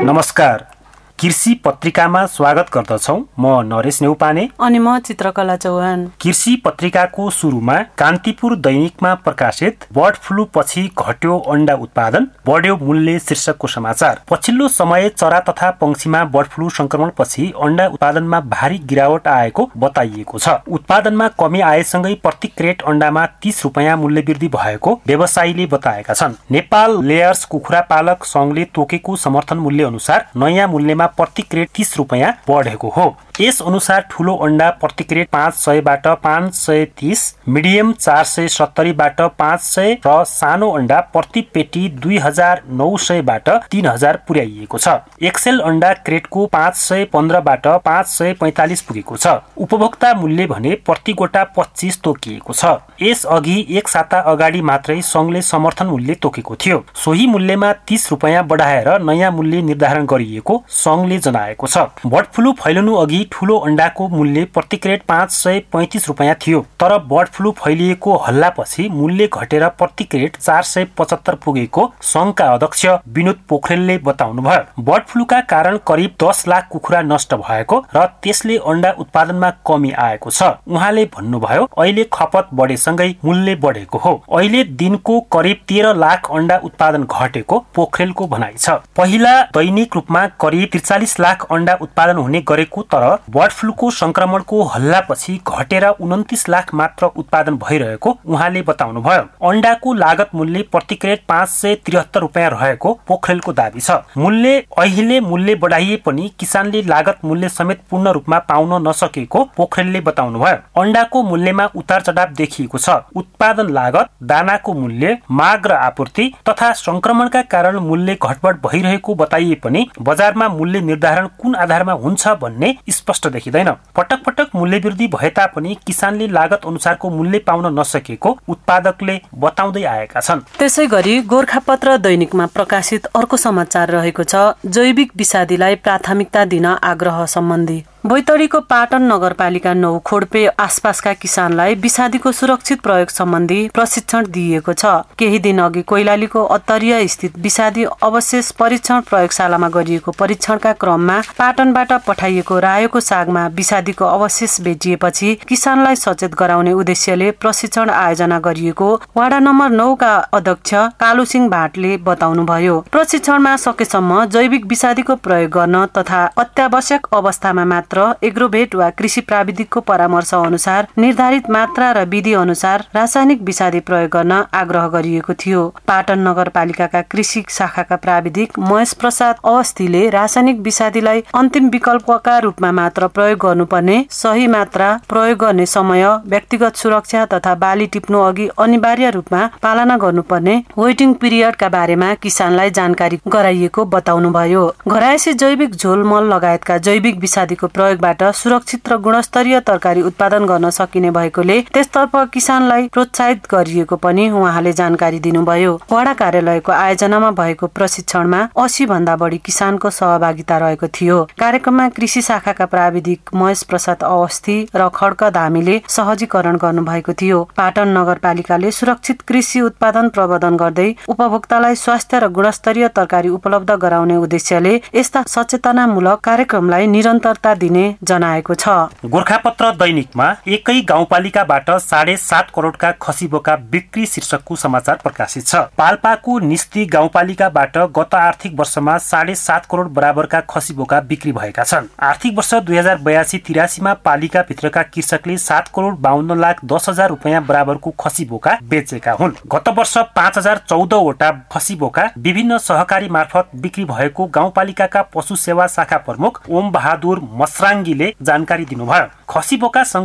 नमस्कार। कृषि पत्रिकामा स्वागत गर्दछौं। म नरेश नेउपाने अनि म चित्रकला चौहान। कृषि पत्रिकाको सुरुमा कान्तिपुर दैनिकमा प्रकाशित बर्ड फ्लू पछि घट्यो अण्डा उत्पादन, बढ्यो मूल्य शीर्षकको समाचार। पछिल्लो समय चरा तथा पंक्षीमा बर्ड फ्लू संक्रमण पछि अण्डा उत्पादनमा भारी गिरावट आएको बताइएको छ। उत्पादनमा कमी आएसँगै प्रति क्रेट अण्डामा 30 रुपैयाँ मूल्य वृद्धि भएको व्यवसायीले बताएका छन्। नेपाल लेयर्स कुखुरा पालक संघले तोकेको समर्थन मूल्य अनुसार नयाँ मूल्यमा प्रति क्रेट 30 रुपैयाँ बढेको हो। यस अनुसार ठूलो अण्डा प्रति क्रेट 500 बाट 530, मिडियम 470 बाट 500 र सानो अण्डा प्रति पेटी 2900 बाट 3000 पुर्याइएको छ। एक्सेल अण्डा क्रेटको 515 बाट 545 पुगेको छ। उपभोक्ता मूल्य भने प्रति गोटा 25 तोकिएको छ। यस अघि एक साता अगाडि मात्रै संघले समर्थन मूल्य तोकेको थियो। सोही मूल्यमा 30 रुपैयाँ बढाएर नयाँ मूल्य निर्धारण गरिएको संघले जनाएको छ। बर्ड फ्लू फैलिनु अघि ठूलो अण्डाको मूल्य प्रति क्रेट 535 रुपैयाँ थियो, तर बर्ड फ्लू फैलिएको हल्लापछि मूल्य घटेर प्रति क्रेट 475 पुगेको संघका अध्यक्ष विनोद पोखरेलले बताउनुभयो। बर्ड फ्लूका कारण करिब 10 लाख कुखुरा नष्ट भएको र त्यसले अण्डा उत्पादनमा कमी आएको छ। उहाँले भन्नुभयो, अहिले खपत बढेसँगै मूल्य बढेको हो। अहिले दिनको करिब 13 लाख अण्डा उत्पादन घटेको पोखरेलको भनाइ छ। पहिला दैनिक रूपमा करिब 43 लाख अण्डा उत्पादन हुने गरेको, तर बर्ड फ्लूको संक्रमणको हल्लापछि घटेर 29 लाख मात्र उत्पादन भइरहेको उहाँले बताउनुभयो। अण्डाको लागत मूल्य प्रति क्रेट 573 रुपैयाँ रहेको पोखरेलको दाबी छ। अहिले मूल्य बढाइए पनि किसानले लागत मूल्य समेत पूर्ण रूपमा पाउन नसकेको पोखरेलले बताउनुभयो। अण्डाको मूल्यमा उतार चढाव देखिएको छ। उत्पादन लागत, दानाको मूल्य, माग र आपूर्ति तथा संक्रमणका कारण मूल्य घटबढ भइरहेको बताइए पनि बजारमा मूल्य निर्धारण कुन आधारमा हुन्छ भन्ने स्पष्ट देखिँदैन। पटक पटक मूल्य वृद्धि भए तापनि किसानले लागत अनुसारको मूल्य पाउन नसकेको उत्पादकले बताउँदै आएका छन्। त्यसैगरी गोरखापत्र दैनिकमा प्रकाशित अर्को समाचार रहेको छ, जैविक विषादीलाई प्राथमिकता दिन आग्रह सम्बन्धी। बैतडीको पाटन नगरपालिका 9 खोडपे आसपासका किसानलाई विषादीको सुरक्षित प्रयोग सम्बन्धी प्रशिक्षण दिइएको छ। केही दिन अघि कैलालीको अत्तरिया स्थित विषादी अवशेष परीक्षण प्रयोगशालामा गरिएको परीक्षणका क्रममा पाटनबाट पठाइएको रायोको सागमा विषादीको अवशेष भेटिएपछि किसानलाई सचेत गराउने उद्देश्यले प्रशिक्षण आयोजना गरिएको वाडा नम्बर 9 का अध्यक्ष कालुसिंह भाटले बताउनुभयो। प्रशिक्षणमा सकेसम्म जैविक विषादीको प्रयोग गर्न तथा अत्यावश्यक अवस्थामा मात्र एग्रोभेट वा कृषि प्राविधिकको परामर्श अनुसार निर्धारित मात्रा र विधि अनुसार रासायनिक विषादी प्रयोग गर्न आग्रह गरिएको थियो। पाटन नगरपालिकाका कृषि शाखाका प्राविधिक महेश प्रसाद अवस्थीले रासायनिक विषादीलाई अन्तिम विकल्पका रूपमा मात्र प्रयोग गर्नुपर्ने, सही मात्रा, प्रयोग गर्ने समय, व्यक्तिगत सुरक्षा तथा बाली टिप्नु अघि अनिवार्य रूपमा पालना गर्नुपर्ने वेटिङ पिरियडका बारेमा किसानलाई जानकारी गराइएको बताउनुभयो। घरायसी जैविक झोल मल लगायतका जैविक विषादीको प्रयोगबाट सुरक्षित र गुणस्तरीय तरकारी उत्पादन गर्न सकिने भएकोले त्यसतर्फ किसानलाई प्रोत्साहित गरिएको पनि उहाँले जानकारी दिनुभयो। वडा कार्यालयको आयोजनामा भएको प्रशिक्षणमा 80 भन्दा बढी किसानको सहभागिता रहेको थियो। कार्यक्रममा कृषि शाखाका प्राविधिक महेश प्रसाद अवस्थी र खड्क धामीले सहजीकरण गर्नुभएको थियो। पाटन नगरपालिकाले सुरक्षित कृषि उत्पादन प्रवर्धन गर्दै उपभोक्तालाई स्वास्थ्य र गुणस्तरीय तरकारी उपलब्ध गराउने उद्देश्यले यस्ता सचेतनामूलक कार्यक्रमलाई निरन्तरता दिने जनाएको छ। गोरखापत्र दैनिकमा एकै गाउँपालिकाबाट 7.5 करोडका खसी बोका बिक्री शीर्षकको समाचार प्रकाशित छ। पाल्पाको निस्ती गाउँपालिकाबाट गत आर्थिक वर्षमा 7.5 करोड बराबरका खसी बोका बिक्री भएका छन्। आर्थिक वर्ष 2082-83 मा पालिका भित्रका कृषकले 7 करोड 52 लाख 10 हजार रुपैयाँ बराबरको खसी बोका बेचेका हुन्। गत वर्ष 5014 वटा खसी बोका विभिन्न सहकारी मार्फत बिक्री भएको गाउँपालिकाका पशु सेवा शाखा प्रमुख ओम बहादुर मसराङ्गीले जानकारी दिनुभयो। खसी बोका